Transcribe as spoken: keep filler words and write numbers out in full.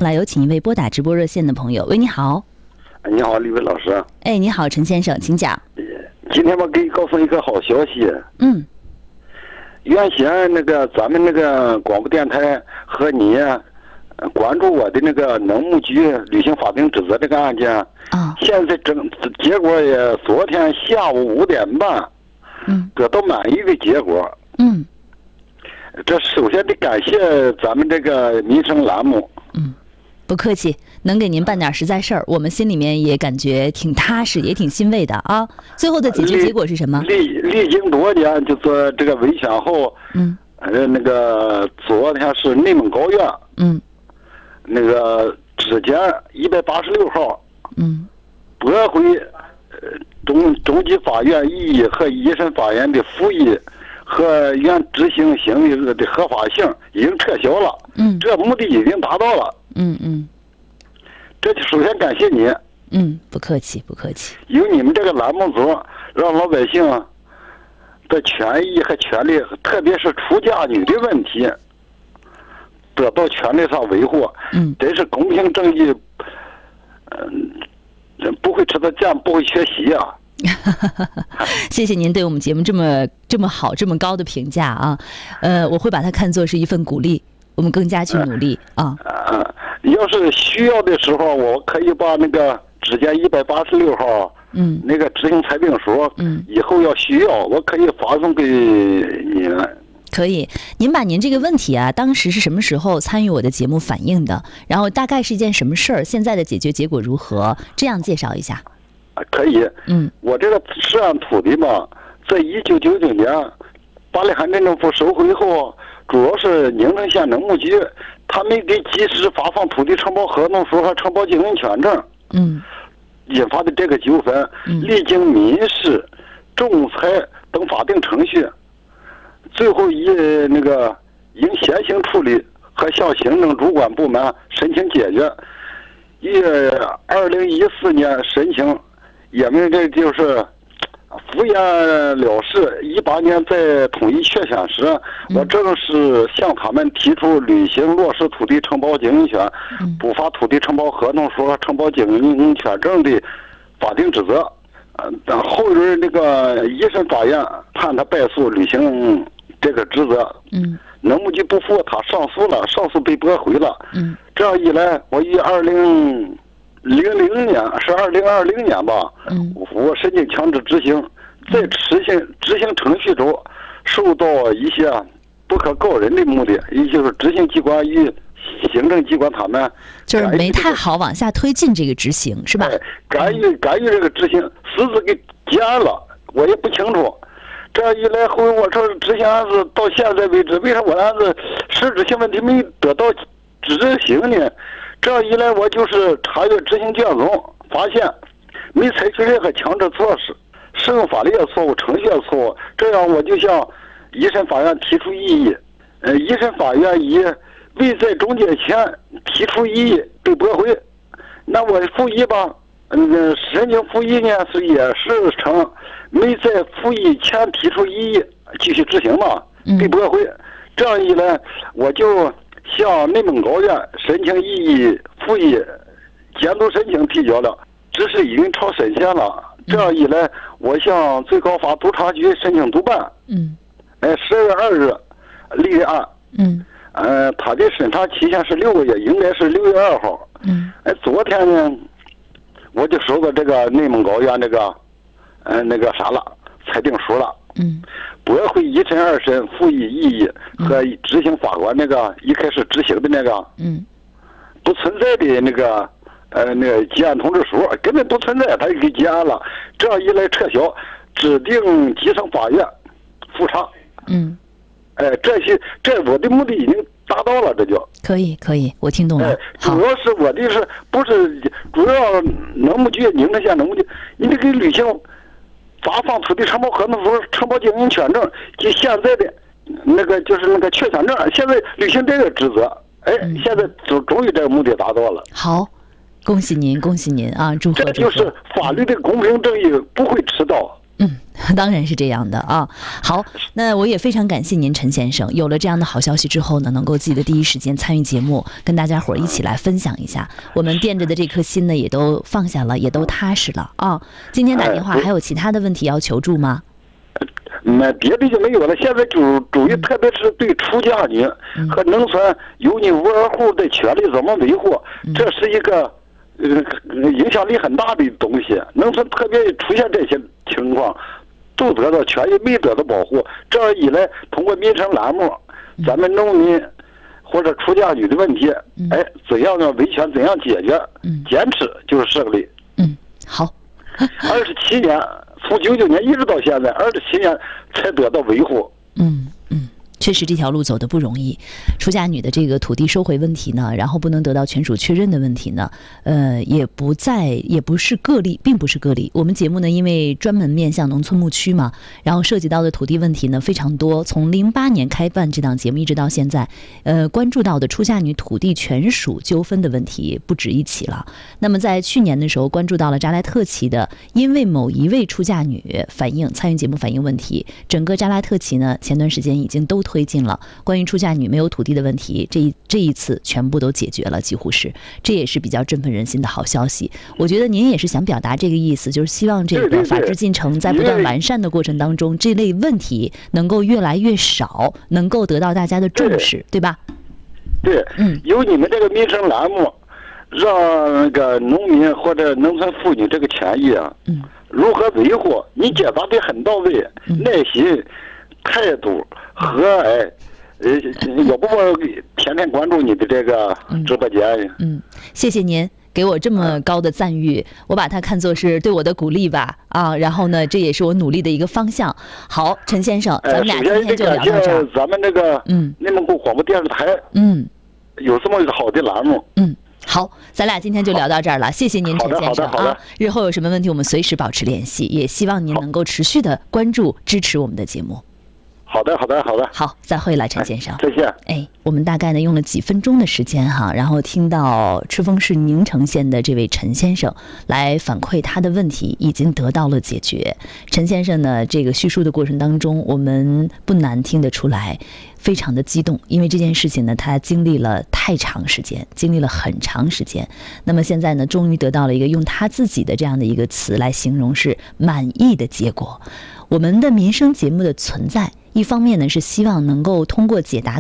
来有请一位拨打直播热线的朋友。喂，你好。 你好，李伟老师。 哎，你好，陈先生，请讲。 今天我给你告诉一个好消息。 嗯。 原先那个咱们那个广播电台和你关注我的那个农牧局履行法定职责这个案件啊， 现在整结果也昨天下午五点半， 嗯， 得到满意的结果。 嗯。 这首先得感谢咱们这个民生栏目。 嗯，不客气，能给您办点实在事儿，我们心里面也感觉挺踏实，也挺欣慰的啊。最后的解决结果是什么？ 历历经多年，就做这个维权后， 嗯， 呃，那个昨天是内蒙高院， 嗯， 那个质检一百八十六号， 嗯， 驳回呃中中级法院异议和一审法院的复议。和原执行行为的合法性已经撤销了， 嗯， 这目的已经达到了， 嗯嗯， 这就首先感谢你， 嗯，不客气不客气， 有你们这个栏目组，让老百姓的权益和权利，特别是出嫁女的问题，得到权利上维护， 嗯， 真是公平正义，嗯，不会吃到酱，不会缺席啊。 谢谢您对我们节目这么这么好这么高的评价啊，呃，我会把它看作是一份鼓励，我们更加去努力啊。 呃，要是需要的时候，我可以把那个质检一百八十六号， 嗯， 那个执行裁定书， 嗯， 以后要需要，我可以发送给你们。 可以，您把您这个问题啊，当时是什么时候参与我的节目反映的？然后大概是一件什么事儿？现在的解决结果如何？这样介绍一下。 可以， 嗯， 我这个涉案土地嘛，在一九九九年，巴勒罕镇政府收回后，主要是宁城县农牧局，他没给及时发放土地承包合同书和承包经营权证， 嗯， 引发的这个纠纷，历经民事、仲裁等法定程序，最后以那个应先行处理和向行政主管部门申请解决，于二零一四年申请。也没这就是敷衍了事。一八年在统一确选时，我正式向他们提出履行落实土地承包经营权、补发土地承包合同书和承包经营权证的法定职责。呃，后人那个一审法院判他败诉，履行这个职责。嗯，农牧局不服，他上诉了，上诉被驳回了。嗯，这样一来，我于二零。零零年是二零二零年吧，嗯，我申请强制执行，在执行执行程序中，受到一些不可告人的目的，也就是执行机关与行政机关他们就是没太好往下推进这个执行，是吧？ 干预干预这个执行，私自给结案了，我也不清楚。这样一来后，我说执行案子到现在为止，为啥我案子实质性问题没得到执行呢？这样一来，我就是查阅执行卷宗，发现没采取任何强制措施，适用法律的错误、程序的错误。这样我就向一审法院提出异议，呃，一审法院以未在终结前提出异议被驳回。那我复议吧，嗯，申请复议呢是也是称没在复议前提出异议，继续执行嘛，被驳回。这样一来，我就。向内蒙高院申请异议复议监督申请提交了，只是已经超审前了。这样一来，我向最高法督察局申请督办。嗯，哎，十月二日立案。嗯，呃，他的审查期限是六个月，应该是六月二号。嗯，哎，昨天呢，我就收到这个内蒙高院这个，呃，那个啥了，裁定书了。嗯，驳回一审、二审复议异议和执行法官那个一开始执行的那个，嗯，不存在的那个，呃，那个结案通知书根本不存在，他就给结案了。这样一来撤销，指定基层法院复查。嗯，哎，这些这我的目的已经达到了，这就可以可以，我听懂了。 哎，主要是我的是不是主要农牧局、宁城县农牧局，你得给履行。发放土地承包合同书、承包经营权证及现在的那个就是那个确权证，现在履行这个职责，哎，嗯、现在终终于这个目的达到了。 好，恭喜您，恭喜您啊！祝贺！ 这就是法律的公平正义不会迟到。 嗯， 当然是这样的啊。好，那我也非常感谢您，陈先生。有了这样的好消息之后呢，能够记得第一时间参与节目，跟大家伙儿一起来分享一下。我们垫着的这颗心呢，也都放下了，也都踏实了啊。今天打电话还有其他的问题要求助吗？ 那别的就没有了。现在主主要特别是对出嫁女和农村有你无儿户的权利怎么维护，这是一个呃影响力很大的东西。农村特别出现这些情况，都得到权益没得到保护。这样一来，通过民生栏目，咱们农民或者出嫁女的问题，哎，怎样呢维权，怎样解决，坚持就是胜利。 嗯，好。 二十七年，从九九年一直到现在，二十七年才得到维护。 嗯嗯。确实这条路走得不容易，出嫁女的这个土地收回问题呢，然后不能得到权属确认的问题呢，呃，也不在，也不是个例，并不是个例。我们节目呢，因为专门面向农村牧区嘛，然后涉及到的土地问题呢非常多。从零八年开办这档节目一直到现在，呃，关注到的出嫁女土地权属纠纷的问题不止一起了。那么在去年的时候，关注到了扎莱特旗的，因为某一位出嫁女反映参与节目反映问题，整个扎莱特旗呢，前段时间已经都推进了关于出嫁女没有土地的问题，这一这一次全部都解决了，几乎是，这也是比较振奋人心的好消息。我觉得您也是想表达这个意思，就是希望这个法治进程在不断完善的过程当中，这类问题能够越来越少，能够得到大家的重视，对吧？ 对，嗯，有你们这个民生栏目，让那个农民或者农村妇女这个权益啊，嗯，如何维护，你解答的很到位，耐心。态度和蔼，呃，我不天天关注你的这个直播间。 嗯，嗯谢谢您给我这么高的赞誉，我把它看作是对我的鼓励吧。啊，然后呢，这也是我努力的一个方向。好，陈先生，咱们俩今天就聊到这儿。 咱们这个嗯，内蒙古广播电视台嗯，有这么好的栏目。 嗯，好，咱俩今天就聊到这儿了。谢谢您，陈先生啊。日后有什么问题，我们随时保持联系，也希望您能够持续的关注支持我们的节目。 好的，好的，好的。 好，再会了，陈先生。 再见。 哎，我们大概呢用了几分钟的时间哈，然后听到赤峰市宁城县的这位陈先生来反馈他的问题已经得到了解决。陈先生呢，这个叙述的过程当中，我们不难听得出来，非常的激动，因为这件事情呢，他经历了太长时间，经历了很长时间。那么现在呢，终于得到了一个用他自己的这样的一个词来形容是满意的结果。我们的民生节目的存在，一方面呢是希望能够通过解答